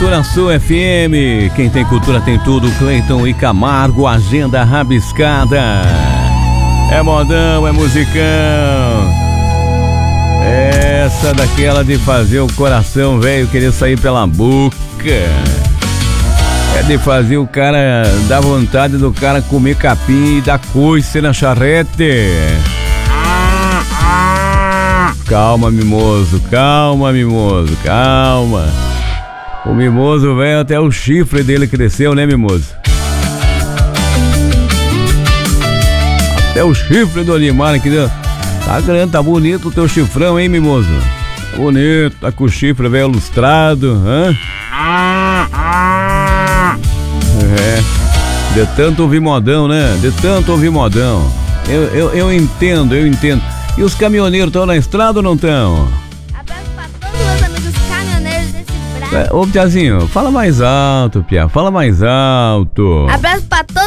Cultura Sul FM. Quem tem cultura tem tudo. Cleiton e Camargo, agenda rabiscada. É modão, é musicão. Essa daquela de fazer o coração velho querer sair pela boca. É de fazer o cara, dar vontade do cara comer capim e dar coice na charrete. Calma, mimoso, calma, mimoso, calma. O mimoso, velho, até o chifre dele cresceu, né, mimoso? Até o chifre do animal aqui deu. Tá grande, tá bonito o teu chifrão, hein, mimoso? Bonito, tá com o chifre velho lustrado, hã? De tanto ouvir modão, né? De tanto ouvir modão. Eu entendo. E os caminhoneiros estão na estrada ou não estão? Abraço pra todos os meus amigos caminhoneiros desse braço. Ô, Piazinho, fala mais alto, Pia. Fala mais alto. Abraço pra todos